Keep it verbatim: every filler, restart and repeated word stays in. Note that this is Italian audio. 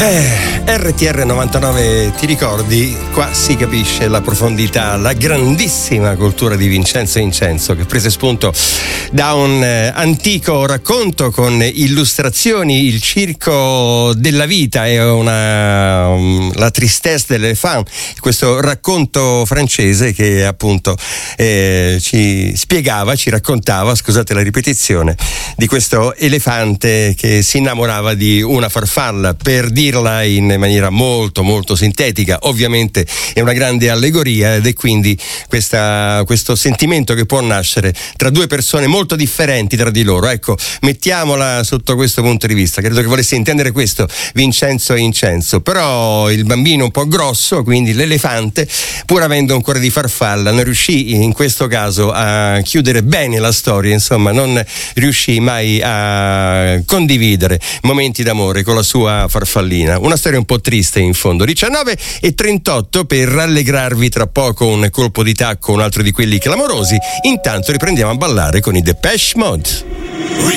Eh, R T R novantanove, ti ricordi? Qua si capisce la profondità, la grandissima cultura di Vincenzo Incenso, che prese spunto da un eh, antico racconto con illustrazioni, Il circo della vita e una um, La tristesse dell'éléphant, questo racconto francese che appunto eh, ci spiegava, ci raccontava, scusate la ripetizione, di questo elefante che si innamorava di una farfalla. Per dirla in maniera molto molto sintetica, ovviamente è una grande allegoria ed è quindi questa, questo sentimento che può nascere tra due persone molto differenti tra di loro. Ecco, mettiamola sotto questo punto di vista. Credo che volesse intendere questo Vincenzo Incenso. Però il bambino un po' grosso, quindi l'elefante, pur avendo un cuore di farfalla, non riuscì in questo caso a chiudere bene la storia, insomma non riuscì mai a condividere momenti d'amore con la sua farfallina. Una storia un po' triste in fondo. diciannove e trentotto per rallegrarvi tra poco un colpo di tacco, un altro di quelli clamorosi. Intanto riprendiamo a ballare con i Depeche Mode.